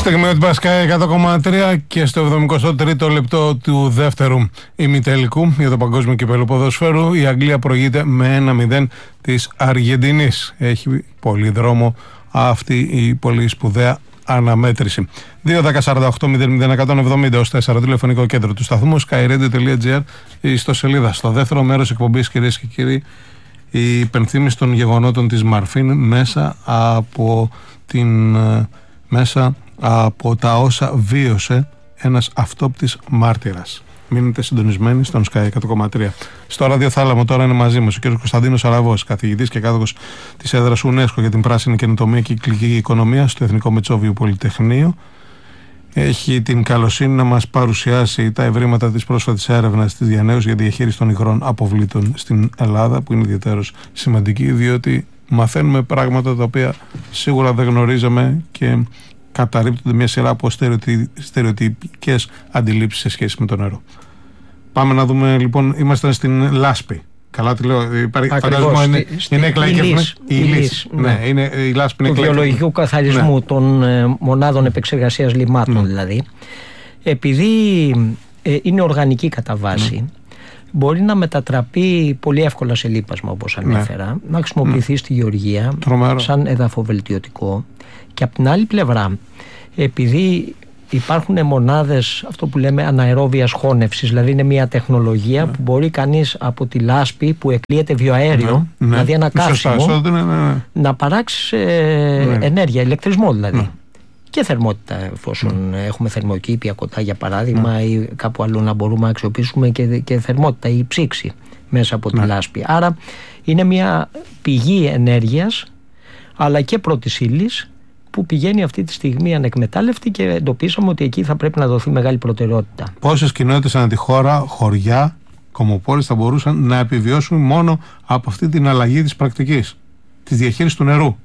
Στιγμή ότι Πασκάει 100,3 και στο 73ο λεπτό του δεύτερου ημιτελικού για το Παγκόσμιο Κυπέλλο Ποδοσφαίρου η Αγγλία προηγείται με 1-0 της Αργεντινής. Έχει πολύ δρόμο αυτή η πολύ σπουδαία αναμέτρηση. 2-10-48-00-170 ως 4 τηλεφωνικό κέντρο του σταθμού skyradio.gr, η ιστοσελίδα. Στο δεύτερο μέρος εκπομπής, κυρίες και κύριοι, η υπενθύμηση των γεγονότων της Μαρφίν μέσα από τα όσα βίωσε ένας αυτόπτης μάρτυρας. Μείνετε συντονισμένοι στον Sky 100,3. Στο ραδιοθάλαμο τώρα είναι μαζί μας ο κ. Κωνσταντίνος Αραβός, καθηγητής και κάτοχος της έδρας UNESCO για την πράσινη καινοτομία και κυκλική οικονομία στο Εθνικό Μετσόβιο Πολυτεχνείο. Έχει την καλοσύνη να μας παρουσιάσει τα ευρήματα της πρόσφατης έρευνας της διανέωσης για τη διαχείριση των υγρών αποβλήτων στην Ελλάδα, που είναι ιδιαίτερως σημαντική, διότι μαθαίνουμε πράγματα τα οποία σίγουρα δεν γνωρίζαμε και καταρρίπτονται μια σειρά από στερεοτυπικές αντιλήψεις σε σχέση με το νερό. Πάμε να δούμε λοιπόν, είμαστε στην Λάσπη. Καλά τη λέω, φαντάζομαι είναι εκλαϊκευμένη. Η Λύση. Ναι, είναι η Λάσπη. Του βιολογικού καθαρισμού των μονάδων επεξεργασίας λιμάτων δηλαδή. Επειδή είναι οργανική κατά βάση, μπορεί να μετατραπεί πολύ εύκολα σε λίπασμα, όπως ανέφερα, να χρησιμοποιηθεί στη γεωργία σαν εδαφοβελτιωτικό. Και από την άλλη πλευρά, επειδή υπάρχουν μονάδες, αυτό που λέμε αναερόβιας χώνευσης, δηλαδή είναι μια τεχνολογία που μπορεί κανείς από τη λάσπη που εκλείεται βιοαέριο, δηλαδή ένα καύσιμο, να παράξει ενέργεια, ηλεκτρισμό δηλαδή. Και θερμότητα, εφόσον έχουμε θερμοκήπια κοντά για παράδειγμα, ή κάπου αλλού να μπορούμε να αξιοποιήσουμε και θερμότητα ή ψήξη μέσα από τη λάσπη. Άρα είναι μια πηγή ενέργειας αλλά και πρώτης ύλης που πηγαίνει αυτή τη στιγμή ανεκμετάλλευτη, και εντοπίσαμε ότι εκεί θα πρέπει να δοθεί μεγάλη προτεραιότητα. Πόσες κοινότητες ανά τη χώρα, χωριά, κομμοπόλεις θα μπορούσαν να επιβιώσουν μόνο από αυτή την αλλαγή της πρακτικής, της διαχείρισης του νερού?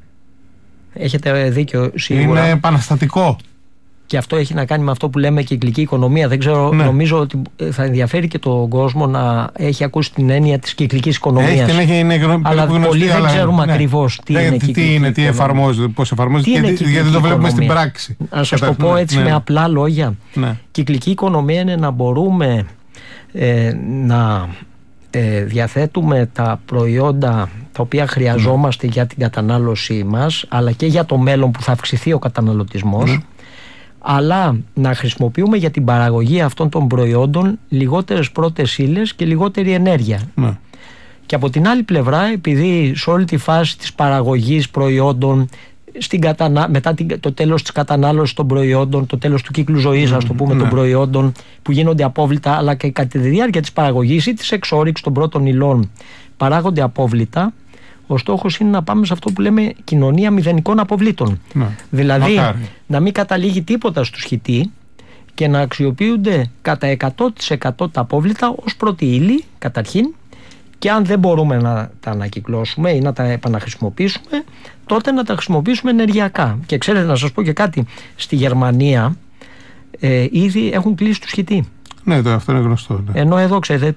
Έχετε δίκιο σίγουρα. Είναι επαναστατικό. Και αυτό έχει να κάνει με αυτό που λέμε κυκλική οικονομία. Δεν ξέρω, νομίζω ότι θα ενδιαφέρει και τον κόσμο να έχει ακούσει την έννοια της κυκλικής οικονομίας. Αλλά πολλοί δεν ξέρουμε ακριβώς τι είναι κυκλική οικονομία. Τι εφαρμόζεται, πώς εφαρμόζεται, γιατί το βλέπουμε στην πράξη. Να σας το πω έτσι με απλά λόγια. Κυκλική οικονομία είναι να μπορούμε να διαθέτουμε τα προϊόντα τα οποία χρειαζόμαστε για την κατανάλωσή μας, αλλά και για το μέλλον που θα αυξηθεί ο καταναλωτισμός, αλλά να χρησιμοποιούμε για την παραγωγή αυτών των προϊόντων λιγότερες πρώτες ύλες και λιγότερη ενέργεια. Και από την άλλη πλευρά, επειδή σε όλη τη φάση της παραγωγής προϊόντων, μετά το τέλος της κατανάλωσης των προϊόντων, το τέλος του κύκλου ζωής, ας το πούμε, των προϊόντων που γίνονται απόβλητα, αλλά και κατά τη διάρκεια της παραγωγής ή της εξόρυξης των πρώτων υλών παράγονται απόβλητα, ο στόχος είναι να πάμε σε αυτό που λέμε κοινωνία μηδενικών αποβλήτων. Δηλαδή να μην καταλήγει τίποτα στους χυτή και να αξιοποιούνται κατά 100% τα απόβλητα ως πρώτη ύλη καταρχήν, και αν δεν μπορούμε να τα ανακυκλώσουμε ή να τα επαναχρησιμοποιήσουμε, τότε να τα χρησιμοποιήσουμε ενεργειακά. Και ξέρετε, να σας πω και κάτι, στη Γερμανία ήδη έχουν κλείσει τους χυτή. Ναι, αυτό είναι γνωστό. Ενώ εδώ ξέρετε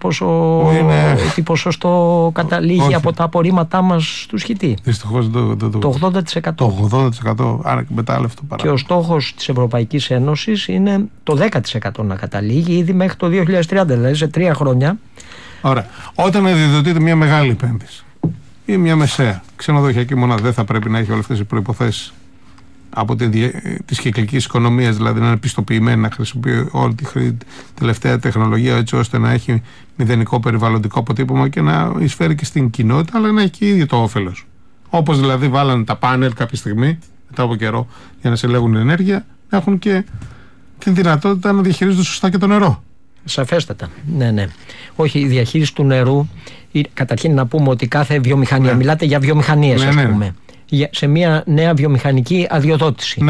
τι ποσοστό καταλήγει από τα απορρίμματά μας στους χυτή. Δυστυχώς το 80%. Το 80%, άρα εκμετάλλευτο παράδειγμα. Και ο στόχος της Ευρωπαϊκής Ένωσης είναι το 10% να καταλήγει ήδη μέχρι το 2030, δηλαδή σε 3 χρόνια. Ωραία. Όταν ιδιωτείται μια μεγάλη επένδυση ή μια μεσαία ξενοδοχειακή μονάδα, δεν θα πρέπει να έχει όλες αυτές οι προϋποθέσεις από της κυκλικής οικονομίας, δηλαδή να είναι πιστοποιημένη, να χρησιμοποιεί όλη τη τελευταία τεχνολογία, έτσι ώστε να έχει μηδενικό περιβαλλοντικό αποτύπωμα και να εισφέρει και στην κοινότητα, αλλά να έχει και ίδιο το όφελος. Όπως δηλαδή βάλανε τα πάνελ κάποια στιγμή, μετά από καιρό, για να συλλέγουν ενέργεια, να έχουν και την δυνατότητα να διαχειρίζονται σωστά και το νερό. Σαφέστατα. Ναι. Όχι, η διαχείριση του νερού, καταρχήν να πούμε ότι κάθε βιομηχανία, μιλάτε για βιομηχανίες, ας πούμε, σε μια νέα βιομηχανική αδειοδότηση.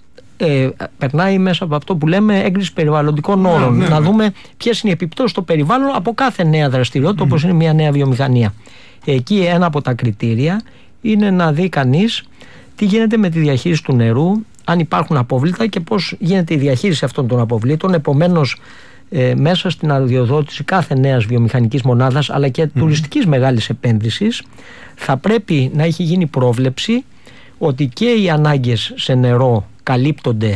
Περνάει μέσα από αυτό που λέμε έγκριση περιβαλλοντικών όρων. Να δούμε ποιες είναι οι επιπτώσεις στο περιβάλλον από κάθε νέα δραστηριότητα, όπως είναι μια νέα βιομηχανία. Εκεί ένα από τα κριτήρια είναι να δει κανείς τι γίνεται με τη διαχείριση του νερού, αν υπάρχουν απόβλητα και πώς γίνεται η διαχείριση αυτών των αποβλήτων. Επομένως, μέσα στην αδειοδότηση κάθε νέας βιομηχανικής μονάδας, αλλά και τουριστικής μεγάλης επένδυσης, θα πρέπει να έχει γίνει πρόβλεψη ότι και οι ανάγκες σε νερό καλύπτονται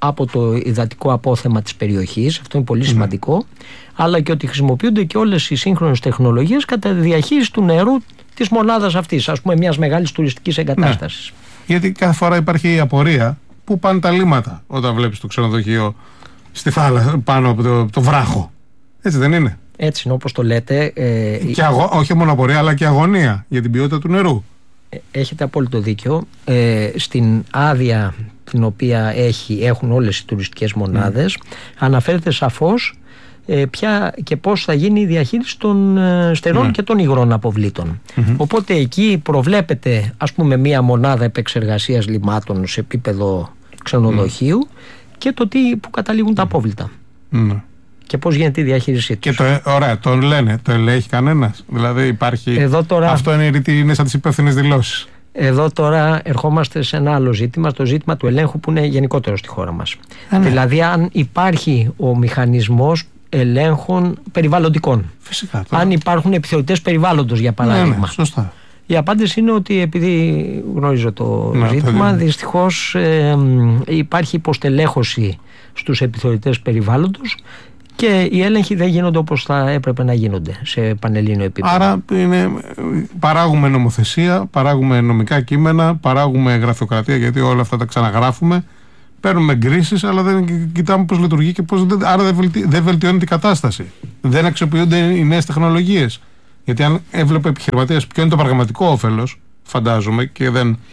από το υδατικό απόθεμα της περιοχής, αυτό είναι πολύ σημαντικό, αλλά και ότι χρησιμοποιούνται και όλες οι σύγχρονες τεχνολογίες κατά διαχείριση του νερού της μονάδας αυτής, ας πούμε μιας μεγάλης τουριστικής εγκατάστασης. Ναι. Γιατί κάθε φορά υπάρχει η απορία πού πάνε τα λίμματα όταν βλέπεις το ξενοδοχείο στη θάλασσα πάνω από το βράχο. Έτσι δεν είναι? Έτσι είναι, όπως το λέτε. Όχι μόνο απορία, αλλά και αγωνία για την ποιότητα του νερού. Έχετε απόλυτο δίκιο. Στην άδεια την οποία έχουν όλες οι τουριστικές μονάδες αναφέρεται σαφώς ποια και πώς θα γίνει η διαχείριση των στερών και των υγρών αποβλήτων. Οπότε εκεί προβλέπεται, ας πούμε, μία μονάδα επεξεργασίας λιμάτων σε επίπεδο ξενοδοχείου και το που καταλήγουν τα απόβλητα. Και πώς γίνεται η διαχείρισή τους. Και ωραία, το λένε, το ελέγχει κανένας? Δηλαδή υπάρχει. Αυτό είναι σαν τις υπεύθυνες δηλώσεις. Εδώ τώρα ερχόμαστε σε ένα άλλο ζήτημα, το ζήτημα του ελέγχου που είναι γενικότερο στη χώρα μας. Δηλαδή, αν υπάρχει ο μηχανισμός ελέγχων περιβαλλοντικών. Φυσικά. Αν υπάρχουν επιθεωρητές περιβάλλοντος, για παράδειγμα. Ναι, σωστά. Η απάντηση είναι ότι, επειδή γνωρίζω το ζήτημα, δυστυχώς υπάρχει υποστελέχωση στους επιθεωρητές περιβάλλοντος και οι έλεγχοι δεν γίνονται όπως θα έπρεπε να γίνονται σε πανελλήνιο επίπεδο. Άρα παράγουμε νομοθεσία, παράγουμε νομικά κείμενα, παράγουμε γραφειοκρατία, γιατί όλα αυτά τα ξαναγράφουμε. Παίρνουμε εγκρίσεις, αλλά δεν κοιτάμε πώς λειτουργεί και πώς άρα δεν βελτιώνεται η κατάσταση. Δεν αξιοποιούνται οι νέες τεχνολογίες. Γιατί αν έβλεπε επιχειρηματίας ποιο είναι το πραγματικό όφελος, φαντάζομαι, και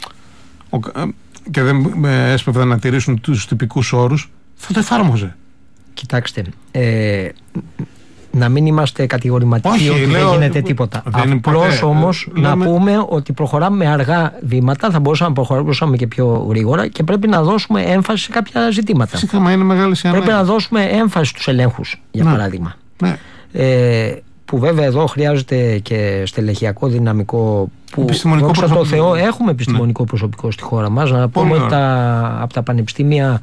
δεν έσπευδαν να τηρήσουν τους τυπικούς όρους, θα το εφάρμοζε. Κοιτάξτε, να μην είμαστε κατηγορηματικοί ότι δεν γίνεται τίποτα. Απλώς όμως να πούμε ότι προχωράμε με αργά βήματα, θα μπορούσαμε να προχωρήσουμε και πιο γρήγορα και πρέπει να δώσουμε έμφαση σε κάποια ζητήματα. Φυσικά, μα είναι μεγάλη πρέπει να δώσουμε έμφαση στους ελέγχους, για παράδειγμα. Ναι. Που βέβαια εδώ χρειάζεται και στελεχειακό δυναμικό, που δόξα τω Θεώ έχουμε επιστημονικό προσωπικό στη χώρα μας. Να πούμε ότι από τα πανεπιστήμια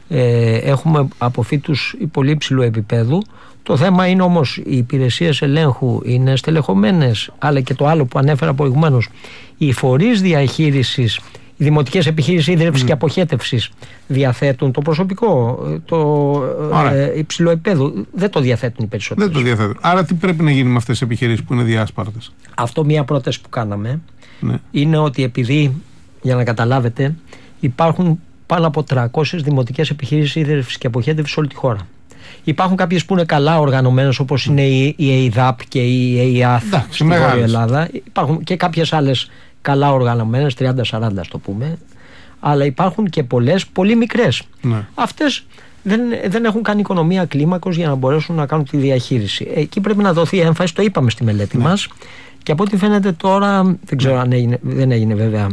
έχουμε αποφύτους πολύ υψηλού επίπεδου. Το θέμα είναι όμως οι υπηρεσίες ελέγχου είναι στελεχωμένες, αλλά και το άλλο που ανέφερα προηγουμένως, οι φορείς διαχείρισης, οι δημοτικές επιχείρησεις ίδρυυσης και αποχέτευσης διαθέτουν το προσωπικό, το υψηλό επίπεδο. Δεν το διαθέτουν οι περισσότεροι. Δεν το διαθέτουν. Άρα τι πρέπει να γίνει με αυτές τις επιχειρήσεις που είναι διάσπαρτες? Αυτό, μια πρόταση που κάναμε είναι ότι, επειδή, για να καταλάβετε, υπάρχουν πάνω από 300 δημοτικές επιχειρήσεις ίδρυυσης και αποχέτευσης σε όλη τη χώρα. Υπάρχουν κάποιες που είναι καλά οργανωμένες, όπως είναι η ΕΙΔΑΠ και η ΕΙΑΘ στην Βόρεια Ελλάδα. Υπάρχουν και κάποιες άλλες καλά οργανωμένες, 30-40 ας το πούμε, αλλά υπάρχουν και πολλές πολύ μικρές. Αυτές δεν έχουν κάνει οικονομία κλίμακος για να μπορέσουν να κάνουν τη διαχείριση. Εκεί πρέπει να δοθεί έμφαση, το είπαμε στη μελέτη μας, και από ό,τι φαίνεται τώρα, δεν ξέρω αν δεν έγινε βέβαια,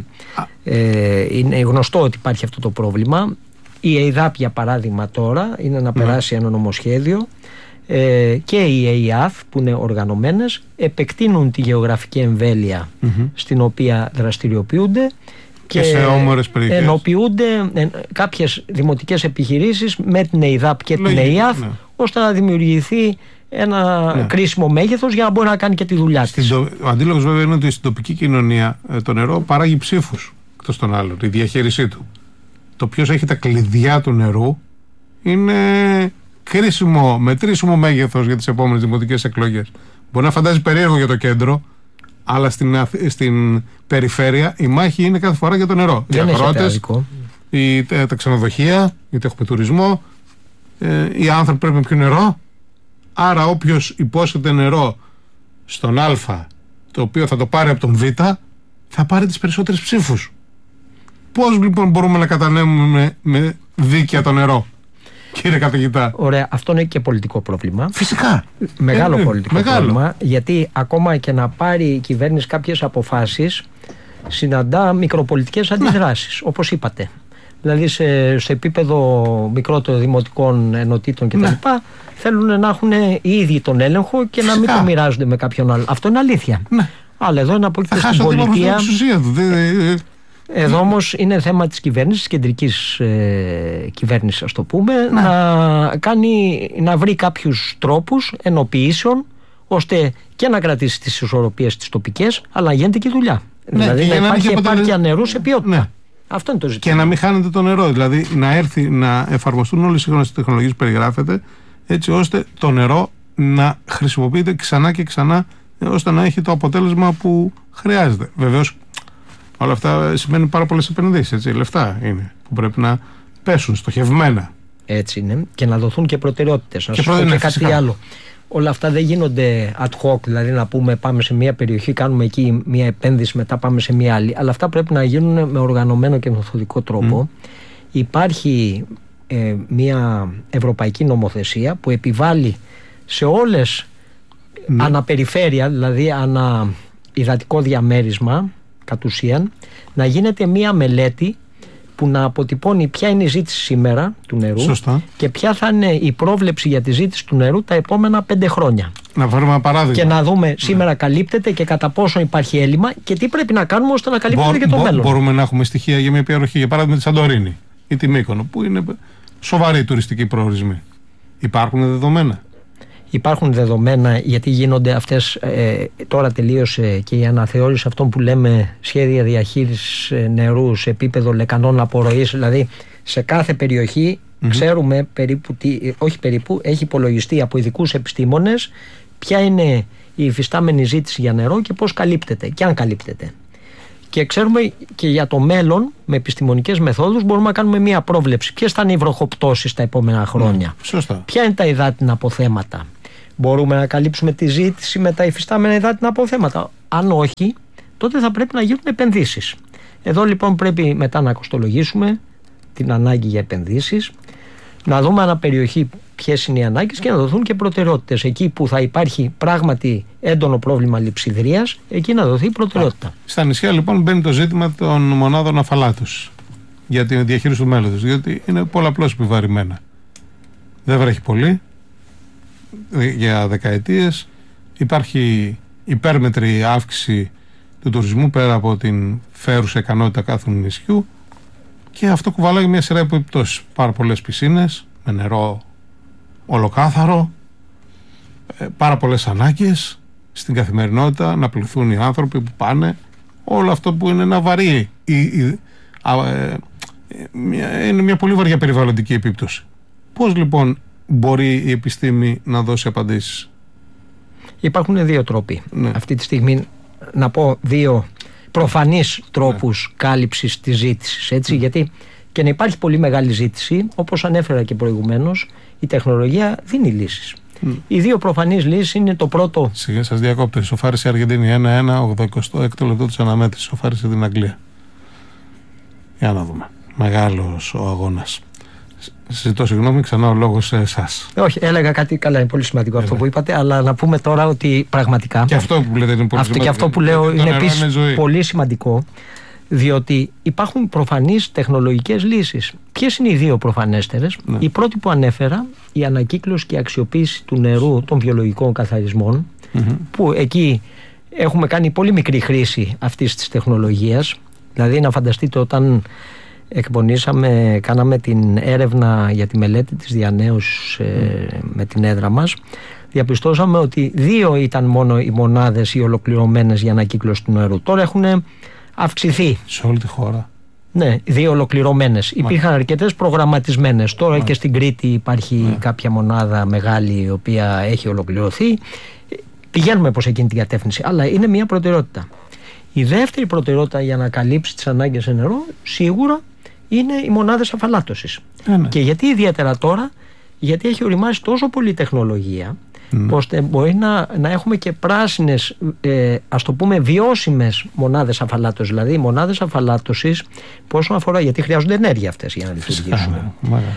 είναι γνωστό ότι υπάρχει αυτό το πρόβλημα. Η ΕΙΔΑΠ, για παράδειγμα, τώρα είναι να περάσει ένα νομοσχέδιο, και οι ΕΙΑΘ που είναι οργανωμένες επεκτείνουν τη γεωγραφική εμβέλεια στην οποία δραστηριοποιούνται και σε όμορες περιοχές ενοποιούνται κάποιες δημοτικές επιχειρήσεις με την ΕΙΔΑΠ και την ΕΙΑΘ, ώστε να δημιουργηθεί ένα κρίσιμο μέγεθος για να μπορεί να κάνει και τη δουλειά της. Ο αντίλογος βέβαια είναι ότι στην τοπική κοινωνία το νερό παράγει ψήφους εκτός των άλλων, η διαχείρισή του. Το ποιος έχει τα κλειδιά του νερού είναι κρίσιμο, μετρήσιμο μέγεθος για τις επόμενες δημοτικές εκλογές. Μπορεί να φαντάζει περίεργο για το κέντρο, αλλά στην περιφέρεια η μάχη είναι κάθε φορά για το νερό. Οι αγρότες, τα ξενοδοχεία, γιατί έχουμε τουρισμό, οι άνθρωποι πρέπει να πιούν νερό. Άρα όποιος υπόσχεται νερό στον Α, το οποίο θα το πάρει από τον Β, θα πάρει τις περισσότερες ψήφους. Πώς λοιπόν μπορούμε να κατανέμουμε με δίκαια το νερό, κύριε καθηγητά? Ωραία, αυτό είναι και πολιτικό πρόβλημα. Φυσικά. Μεγάλο πολιτικό πρόβλημα, γιατί ακόμα και να πάρει η κυβέρνηση κάποιες αποφάσεις, συναντά μικροπολιτικές αντιδράσεις, όπως είπατε. Δηλαδή σε επίπεδο μικρότερο δημοτικών ενωτήτων κτλ. Θέλουν να έχουν οι ίδιοι τον έλεγχο και να μην το μοιράζονται με κάποιον άλλο. Αυτό είναι αλήθεια. Αλλά εδώ είναι απόκειται στην πολιτεία. Εδώ όμως είναι θέμα της κυβέρνησης, της κεντρικής κυβέρνησης, ας το πούμε, να βρει κάποιους τρόπους ενοποιήσεων, ώστε και να κρατήσει τις ισορροπίες τις τοπικές, αλλά να γίνεται και δουλειά. Δηλαδή να υπάρχει επάρκεια νερού σε ποιότητα. Αυτό είναι το ζήτημα. Και να μην χάνεται το νερό. Δηλαδή να έρθει να εφαρμοστούν όλες οι σύγχρονες τεχνολογίες που περιγράφεται, έτσι ώστε το νερό να χρησιμοποιείται ξανά και ξανά, ώστε να έχει το αποτέλεσμα που χρειάζεται. Βεβαίως, όλα αυτά σημαίνουν πάρα πολλές επενδύσεις. Λεφτά είναι που πρέπει να πέσουν στοχευμένα. Έτσι είναι. Και να δοθούν και προτεραιότητες. Να σας πω και κάτι άλλο. Όλα αυτά δεν γίνονται ad hoc, δηλαδή να πούμε πάμε σε μια περιοχή, κάνουμε εκεί μια επένδυση, μετά πάμε σε μια άλλη. Αλλά αυτά πρέπει να γίνουν με οργανωμένο και μεθοδικό τρόπο. Υπάρχει μια ευρωπαϊκή νομοθεσία που επιβάλλει σε όλες αναπεριφέρεια, δηλαδή ανα υδατικό διαμέρισμα κατ' ουσίαν, να γίνεται μια μελέτη που να αποτυπώνει ποια είναι η ζήτηση σήμερα του νερού. Σωστά. Και ποια θα είναι η πρόβλεψη για τη ζήτηση του νερού τα επόμενα 5 χρόνια. Να βάλουμε ένα παράδειγμα. Και να δούμε σήμερα καλύπτεται και κατά πόσο υπάρχει έλλειμμα και τι πρέπει να κάνουμε ώστε να καλύπτεται και το μέλλον. Μπορούμε να έχουμε στοιχεία για μια περιοχή, για παράδειγμα τη Σαντορίνη ή τη Μύκονο, που είναι σοβαροί τουριστικοί προορισμοί. Υπάρχουν δεδομένα. Υπάρχουν δεδομένα, γιατί γίνονται αυτές, τώρα τελείωσε και η αναθεώρηση αυτών που λέμε σχέδια διαχείρισης νερού σε επίπεδο λεκανών απορροής, δηλαδή σε κάθε περιοχή ξέρουμε περίπου, έχει υπολογιστεί από ειδικούς επιστήμονες ποια είναι η υφιστάμενη ζήτηση για νερό και πώς καλύπτεται και αν καλύπτεται. Και ξέρουμε και για το μέλλον, με επιστημονικές μεθόδους, μπορούμε να κάνουμε μία πρόβλεψη. Ποιες θα είναι οι βροχοπτώσεις τα επόμενα χρόνια, ποια είναι τα υδάτινα αποθέματα. Μπορούμε να καλύψουμε τη ζήτηση με τα υφιστάμενα υδάτινα αποθέματα. Αν όχι, τότε θα πρέπει να γίνουν επενδύσεις. Εδώ λοιπόν πρέπει μετά να κοστολογήσουμε την ανάγκη για επενδύσεις, να δούμε ανά περιοχή ποιες είναι οι ανάγκες και να δοθούν και προτεραιότητες. Εκεί που θα υπάρχει πράγματι έντονο πρόβλημα λειψιδρίας, εκεί να δοθεί προτεραιότητα. Στα νησιά λοιπόν μπαίνει το ζήτημα των μονάδων αφαλάτωσης για τη διαχείριση του μέλλοντος, διότι είναι πολλαπλώς επιβαρημένα. Δεν βρέχει πολύ για δεκαετίες, υπάρχει υπέρμετρη αύξηση του τουρισμού πέρα από την φέρουσα ικανότητα κάθε νησιού, και αυτό κουβαλάει μια σειρά επιπτώσεις. Πάρα πολλές πισίνες με νερό ολοκάθαρο, πάρα πολλές ανάγκες στην καθημερινότητα, να πληθούν οι άνθρωποι που πάνε, όλο αυτό που είναι ένα βαρύ, είναι μια πολύ βαριά περιβαλλοντική επίπτωση. Πώς λοιπόν μπορεί η επιστήμη να δώσει απαντήσεις? Υπάρχουν δύο τρόποι αυτή τη στιγμή, να πω δύο προφανείς τρόπους κάλυψης της ζήτησης, έτσι, γιατί και να υπάρχει πολύ μεγάλη ζήτηση, όπως ανέφερα και προηγουμένως, η τεχνολογία δίνει λύσεις. Οι δύο προφανείς λύσεις είναι το πρώτο. Σιγά σας διακόπτω. Ισοφάρισε η Αργεντινή 1-1, 86ο λεπτό της αναμέτρησης. Ισοφάρισε την Αγγλία. Για να δούμε. Μεγάλος ο αγώνας. Ζητώ συγγνώμη, ξανά ο λόγος σε εσάς. Όχι, έλεγα κάτι καλά, είναι πολύ σημαντικό αυτό που είπατε, αλλά να πούμε τώρα ότι πραγματικά. Και αυτό που λέτε είναι πολύ σημαντικό. Και αυτό που λέω είναι επίσης πολύ σημαντικό, διότι υπάρχουν προφανείς τεχνολογικές λύσεις. Ποιες είναι οι δύο προφανέστερες? Η πρώτη που ανέφερα, η ανακύκλωση και αξιοποίηση του νερού των βιολογικών καθαρισμών, που εκεί έχουμε κάνει πολύ μικρή χρήση αυτής της τεχνολογίας. Δηλαδή, να φανταστείτε, όταν κάναμε την έρευνα για τη μελέτη της διανέωσης με την έδρα μας, διαπιστώσαμε ότι 2 ήταν μόνο οι μονάδες οι ολοκληρωμένες για ανακύκλωση του νερού. Τώρα έχουν αυξηθεί. Σε όλη τη χώρα. Ναι, 2 ολοκληρωμένες. Υπήρχαν αρκετές προγραμματισμένες. Τώρα και στην Κρήτη υπάρχει κάποια μονάδα μεγάλη η οποία έχει ολοκληρωθεί. Πηγαίνουμε προς εκείνη την κατεύθυνση, αλλά είναι μια προτεραιότητα. Η δεύτερη προτεραιότητα για να καλύψει τις ανάγκες σε νερό σίγουρα είναι οι μονάδες αφαλάτωσης. Και γιατί ιδιαίτερα τώρα? Γιατί έχει οριμάσει τόσο πολύ τεχνολογία, ώστε μπορεί να έχουμε και πράσινες, ας το πούμε βιώσιμες μονάδες αφαλάτωσης. Δηλαδή μονάδες αφαλάτωσης, πόσο αφορά, γιατί χρειάζονται ενέργεια αυτές για να λειτουργήσουν,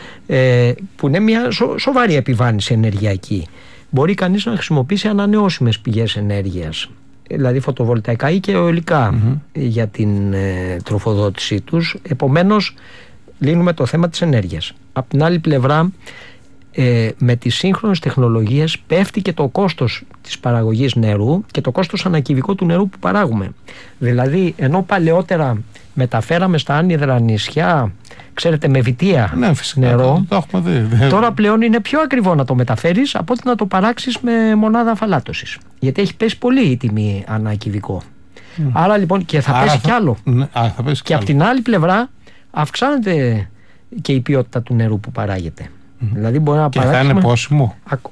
που είναι μια σοβαρή επιβάρυνση ενεργειακή. Μπορεί κανείς να χρησιμοποιήσει ανανεώσιμες πηγές ενέργειας, δηλαδή φωτοβολταϊκά ή και αιωλικά για την τροφοδότησή τους. Επομένως λύνουμε το θέμα της ενέργειας. Απ' την άλλη πλευρά, με τις σύγχρονες τεχνολογίες πέφτει και το κόστος της παραγωγής νερού και το κόστος ανακυβικό του νερού που παράγουμε. Δηλαδή, ενώ παλαιότερα μεταφέραμε στα άνυδρα νησιά, ξέρετε, με βιτία νερό, το έχουμε δει. Τώρα πλέον είναι πιο ακριβό να το μεταφέρεις από ότι να το παράξεις με μονάδα αφαλάτωσης. Γιατί έχει πέσει πολύ η τιμή ανακυβικό. Άρα λοιπόν, και θα πέσει κι άλλο. Θα πέσει και από την άλλη πλευρά αυξάνεται και η ποιότητα του νερού που παράγεται. Δηλαδή μπορεί να και θα είναι πόσιμο.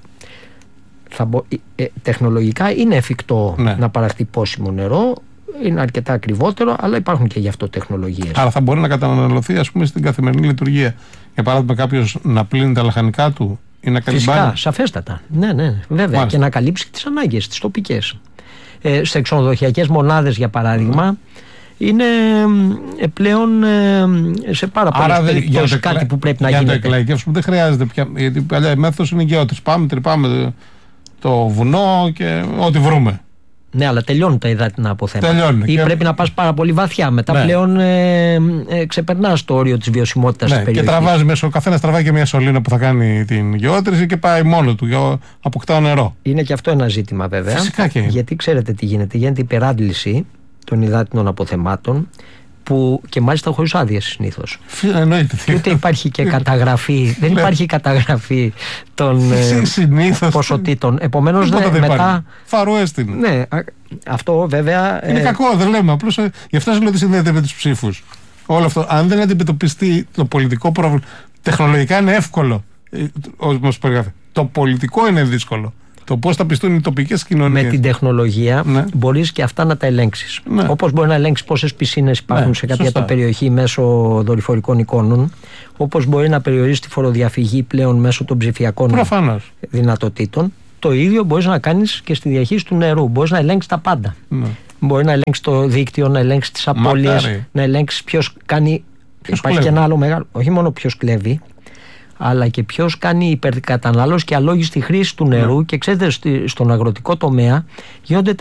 Τεχνολογικά είναι εφικτό να παραχθεί πόσιμο νερό. Είναι αρκετά ακριβότερο, αλλά υπάρχουν και γι' αυτό τεχνολογίες. Άρα θα μπορεί να καταναλωθεί, ας πούμε, στην καθημερινή λειτουργία. Για παράδειγμα, κάποιος να πλύνει τα λαχανικά του ή να καλυμπάνει. Φυσικά, σαφέστατα. Ναι, βέβαια. Μάλιστα. Και να καλύψει τις ανάγκες, τις τοπικές. Σε ξενοδοχειακές μονάδες, για παράδειγμα, είναι πλέον σε πάρα πολλές περιπτώσεις κάτι που πρέπει να γίνεται. Για το εκλαϊκεύσιμο δεν χρειάζεται πια. Γιατί παλιά η μέθοδος είναι γεώτρηση. Πάμε, τρυπάμε το βουνό και ό,τι βρούμε. Ναι, αλλά τελειώνουν τα υδάτινα αποθέματα. Ή πρέπει να πας πάρα πολύ βαθιά. Μετά πλέον ξεπερνάς το όριο της βιωσιμότητας της περιοχής. Και τραβάζει ο καθένας τραβάει και μια σωλήνα που θα κάνει την γεώτρηση και πάει μόνο του. Αποκτά νερό. Είναι και αυτό ένα ζήτημα, βέβαια. Φυσικά και είναι. Γιατί ξέρετε τι γίνεται. Γίνεται υπεράντληση των υδάτινων αποθεμάτων. Που και μάλιστα χωρίς άδειες συνήθως. Και ούτε υπάρχει και καταγραφή. Δεν υπάρχει καταγραφή των ποσοτήτων. Επομένως μετά. Φαρουέστην. Ναι, αυτό βέβαια. Είναι κακό, δεν λέμε. Απλώς γι' αυτό σας λέω ότι συνδέεται με τους ψήφους. Όλο αυτό. Αν δεν αντιμετωπιστεί το πολιτικό πρόβλημα. Τεχνολογικά είναι εύκολο. Όπως περιγράφει. Το πολιτικό είναι δύσκολο. Το πώς θα πιστούν οι τοπικές κοινωνίες. Με την τεχνολογία μπορείς και αυτά να τα ελέγξεις. Όπως μπορεί να ελέγξεις πόσες πισίνες υπάρχουν σε κάποια περιοχή μέσω δορυφορικών εικόνων, όπως μπορεί να περιορίσει τη φοροδιαφυγή πλέον μέσω των ψηφιακών δυνατοτήτων, το ίδιο μπορείς να κάνεις και στη διαχείριση του νερού. Μπορείς να ελέγξεις τα πάντα. Μπορεί να ελέγξεις το δίκτυο, να ελέγξεις τις απώλειες, να ελέγξεις ποιος κάνει. Υπάρχει και ένα άλλο μεγάλο. Όχι μόνο ποιος κλέβει, αλλά και ποιος κάνει υπερκατανάλωση και αλόγιστη χρήση του νερού. Και ξέρετε, στον αγροτικό τομέα γίνονται